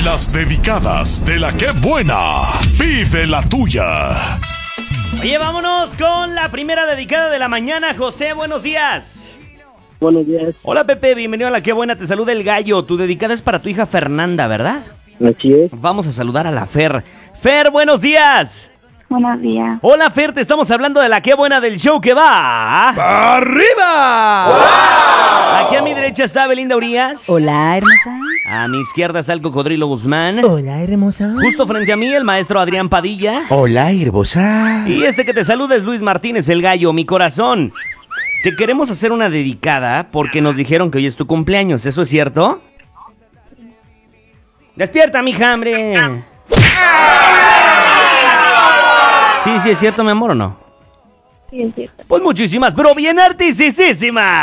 Las dedicadas de la que buena. Pide la tuya. Oye, vámonos con la primera dedicada de la mañana. José, buenos días. Buenos días. Hola, Pepe, bienvenido a La Que Buena. Te saluda el Gallo. Tu dedicada es para tu hija Fernanda, ¿verdad? Así es. Vamos a saludar a la Fer. Fer, buenos días. Buenos días. Hola, Fer, te estamos hablando de La Que Buena del show que va ¡arriba! ¡Wow! Aquí a mi derecha está Belinda Urias. Hola, hermosa. A mi izquierda está el Cocodrilo Guzmán. Hola, hermosa. Justo frente a mí, el maestro Adrián Padilla. Hola, hermosa. Y este que te saluda es Luis Martínez, el Gallo, mi corazón. Te queremos hacer una dedicada porque nos dijeron que hoy es tu cumpleaños, ¿eso es cierto? ¡Despierta, mija, hambre! Sí, es cierto, mi amor, ¿o no? Sí, es cierto. Pues muchísimas, pero bien artisísimas.